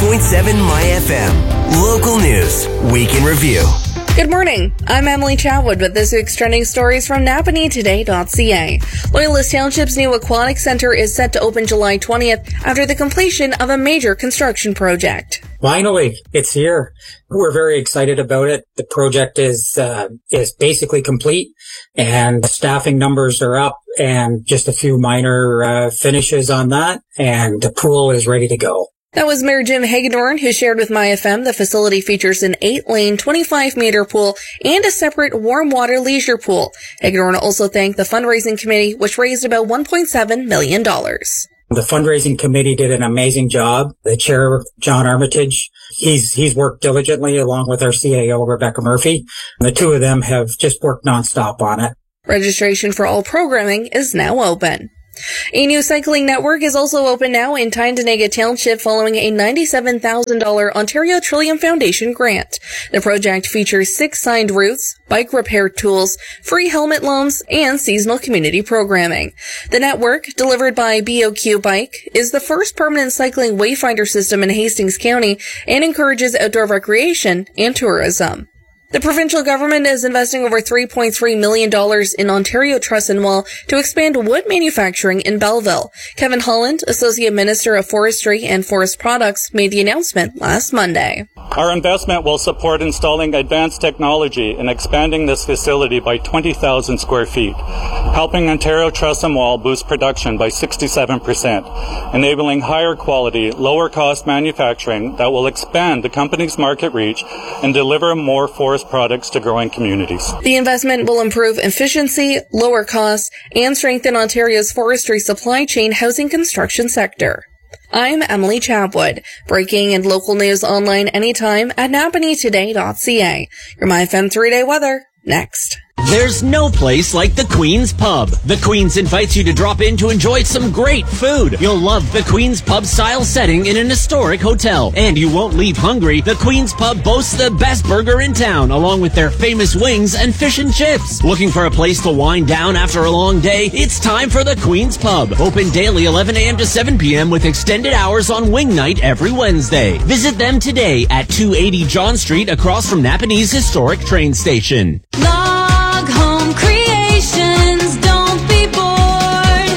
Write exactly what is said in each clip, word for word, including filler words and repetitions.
point seven My F M. Local news, week in review. Good morning. I'm Emily Chatwood with this week's trending stories from Napanee Today dot C A. Loyalist Township's new aquatic center is set to open July twentieth after the completion of a major construction project. Finally, it's here. We're very excited about it. The project is uh, is basically complete, and staffing numbers are up, and just a few minor uh, finishes on that, and the pool is ready to go. That was Mayor Jim Hagedorn, who shared with My F M the facility features an eight-lane, twenty-five meter pool and a separate warm water leisure pool. Hagedorn also thanked the fundraising committee, which raised about one point seven million dollars. The fundraising committee did an amazing job. The chair, John Armitage, he's he's worked diligently along with our C A O, Rebecca Murphy. And the two of them have just worked nonstop on it. Registration for all programming is now open. A new cycling network is also open now in Tyendinaga Township following a ninety-seven thousand dollars Ontario Trillium Foundation grant. The project features six signed routes, bike repair tools, free helmet loans, and seasonal community programming. The network, delivered by B O Q Bike, is the first permanent cycling wayfinder system in Hastings County and encourages outdoor recreation and tourism. The provincial government is investing over three point three million dollars in Ontario Truss and Wall to expand wood manufacturing in Belleville. Kevin Holland, Associate Minister of Forestry and Forest Products, made the announcement last Monday. Our investment will support installing advanced technology and expanding this facility by twenty thousand square feet, helping Ontario Truss and Wall boost production by sixty-seven percent, enabling higher quality, lower cost manufacturing that will expand the company's market reach and deliver more forest products to growing communities. The investment will improve efficiency, lower costs, and strengthen Ontario's forestry supply chain housing construction sector. I'm Emily Chatwood. Breaking and local news online anytime at Napanee Today dot C A. Your My F M three-day weather next. There's no place like the Queen's Pub. The Queen's invites you to drop in to enjoy some great food. You'll love the Queen's Pub style setting in an historic hotel. And you won't leave hungry. The Queen's Pub boasts the best burger in town, along with their famous wings and fish and chips. Looking for a place to wind down after a long day? It's time for the Queen's Pub. Open daily eleven a.m. to seven p.m. with extended hours on wing night every Wednesday. Visit them today at two eighty John Street across from Napanee's historic train station. Log Home Creations, don't be bored.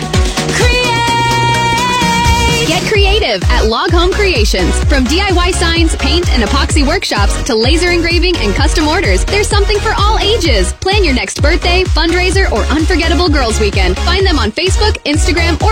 Create! Get creative at Log Home Creations. From D I Y signs, paint, and epoxy workshops to laser engraving and custom orders, there's something for all ages. Plan your next birthday, fundraiser, or unforgettable girls' weekend. Find them on Facebook, Instagram, or